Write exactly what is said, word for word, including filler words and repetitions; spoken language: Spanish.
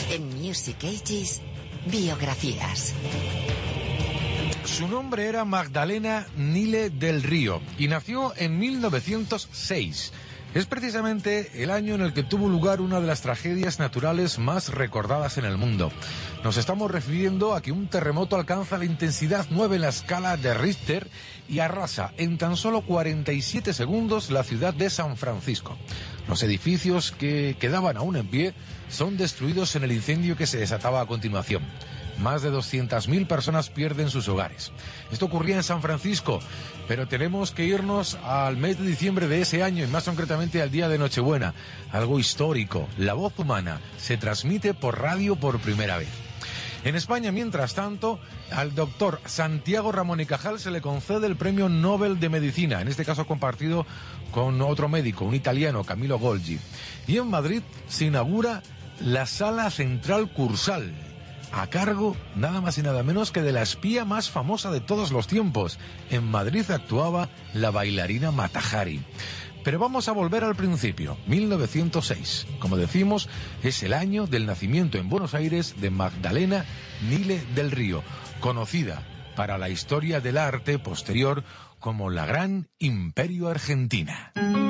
En Music Ages, biografías. Su nombre era Magdalena Nile del Río y nació en mil novecientos seis. Es precisamente el año en el que tuvo lugar una de las tragedias naturales más recordadas en el mundo. Nos estamos refiriendo a que un terremoto alcanza la intensidad nueve en la escala de Richter y arrasa en tan solo cuarenta y siete segundos la ciudad de San Francisco. Los edificios que quedaban aún en pie son destruidos en el incendio que se desataba a continuación. Más de doscientas mil personas pierden sus hogares. Esto ocurría en San Francisco, pero tenemos que irnos al mes de diciembre de ese año y más concretamente al día de Nochebuena. Algo histórico. La voz humana se transmite por radio por primera vez. En España, mientras tanto, al doctor Santiago Ramón y Cajal se le concede el Premio Nobel de Medicina, en este caso compartido con otro médico, un italiano, Camillo Golgi. Y en Madrid se inaugura la Sala Central Cursal, a cargo nada más y nada menos que de la espía más famosa de todos los tiempos. En Madrid actuaba la bailarina Mata Hari. Pero vamos a volver al principio, mil novecientos seis. Como decimos, es el año del nacimiento en Buenos Aires de Magdalena Nile del Río, conocida para la historia del arte posterior como la Gran Imperio Argentina.